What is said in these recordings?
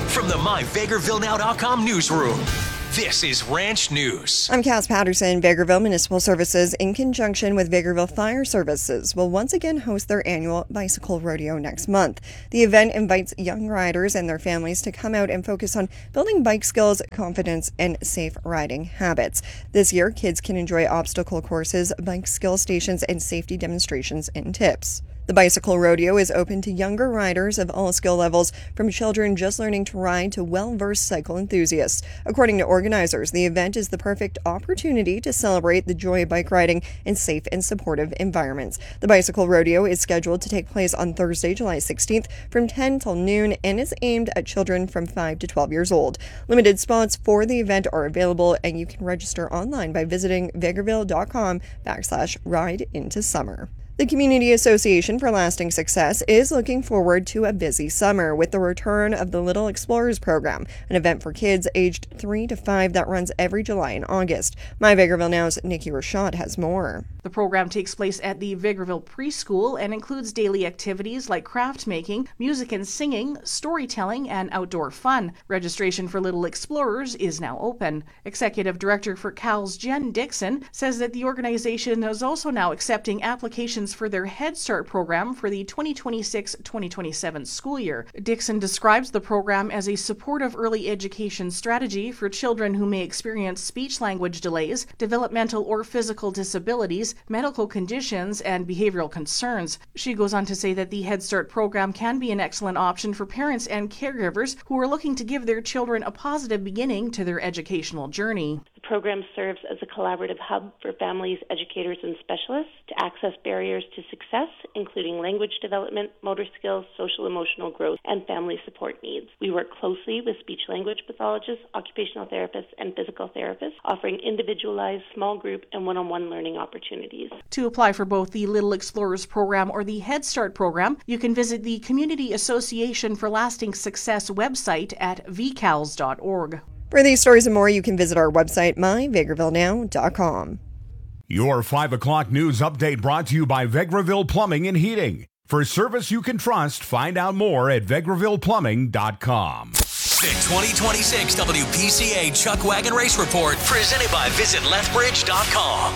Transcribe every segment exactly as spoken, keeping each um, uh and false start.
from the my vegreville now dot com newsroom. This is Ranch News. I'm Cass Patterson. Vegreville Municipal Services, in conjunction with Vegreville Fire Services, will once again host their annual Bicycle Rodeo next month. The event invites young riders and their families to come out and focus on building bike skills, confidence, and safe riding habits. This year, kids can enjoy obstacle courses, bike skill stations, and safety demonstrations and tips. The Bicycle Rodeo is open to younger riders of all skill levels, from children just learning to ride to well-versed cycle enthusiasts. According to organizers, the event is the perfect opportunity to celebrate the joy of bike riding in safe and supportive environments. The Bicycle Rodeo is scheduled to take place on Thursday, July sixteenth from ten till noon and is aimed at children from five to twelve years old. Limited spots for the event are available, and you can register online by visiting vegreville.com backslash ride into summer. The Community Association for Lasting Success is looking forward to a busy summer with the return of the Little Explorers program, an event for kids aged three to five that runs every July and August. My Vegreville Now's Nikki Rashad has more. The program takes place at the Vegreville Preschool and includes daily activities like craft making, music and singing, storytelling, and outdoor fun. Registration for Little Explorers is now open. Executive Director for C A L's Jen Dixon says that the organization is also now accepting applications for their Head Start program for the twenty twenty-six twenty twenty-seven school year. Dixon describes the program as a supportive early education strategy for children who may experience speech-language delays, developmental or physical disabilities, medical conditions, and behavioral concerns. She goes on to say that the Head Start program can be an excellent option for parents and caregivers who are looking to give their children a positive beginning to their educational journey. The program serves as a collaborative hub for families, educators, and specialists to access barriers to success, including language development, motor skills, social emotional growth, and family support needs. We work closely with speech-language pathologists, occupational therapists, and physical therapists, offering individualized, small group, and one-on-one learning opportunities. To apply for both the Little Explorers program or the Head Start program, you can visit the Community Association for Lasting Success website at v c a l s dot org. For these stories and more, you can visit our website, my vegreville now dot com. Your five o'clock news update brought to you by Vegreville Plumbing and Heating. For service you can trust, find out more at vegreville plumbing dot com. The twenty twenty-six W P C A Chuck Wagon Race Report, presented by visit lethbridge dot com.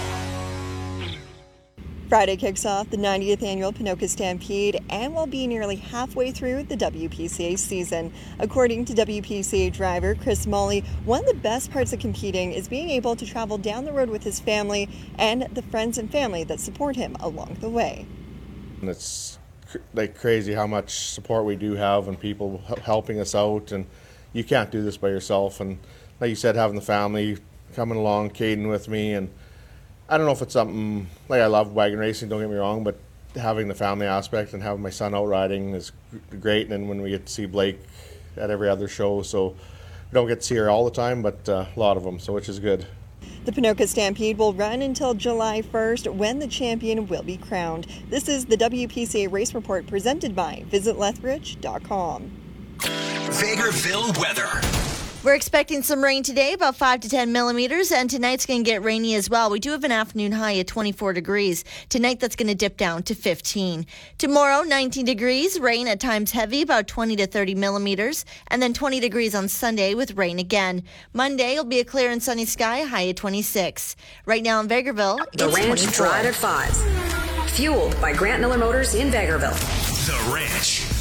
Friday kicks off the ninetieth annual Ponoka Stampede and will be nearly halfway through the W P C A season. According to W P C A driver Chris Molly, one of the best parts of competing is being able to travel down the road with his family and the friends and family that support him along the way. It's like crazy how much support we do have and people helping us out, and you can't do this by yourself. And like you said, having the family coming along, Caden with me, and I don't know if it's something, like I love wagon racing, don't get me wrong, but having the family aspect and having my son out riding is great. And then when we get to see Blake at every other show, so we don't get to see her all the time, but uh, a lot of them, so which is good. The Ponoka Stampede will run until July first, when the champion will be crowned. This is the W P C A Race Report presented by visit lethbridge dot com. Vegreville weather. We're expecting some rain today, about five to ten millimeters, and tonight's going to get rainy as well. We do have an afternoon high at twenty-four degrees. Tonight, that's going to dip down to fifteen. Tomorrow, nineteen degrees, rain at times heavy, about twenty to thirty millimeters, and then twenty degrees on Sunday with rain again. Monday will be a clear and sunny sky, high at twenty-six. Right now in Vegreville, The it's Ranch twenty-four. Drive at five. Fueled by Grant Miller Motors in Vegreville. The Ranch.